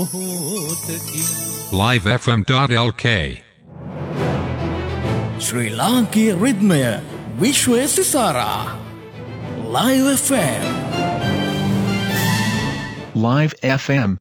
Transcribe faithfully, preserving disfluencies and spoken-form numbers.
live f m dot l k ශ්‍රී ලාංකීය රිද්මය විශ්වය සිසාරා Live F M Live F M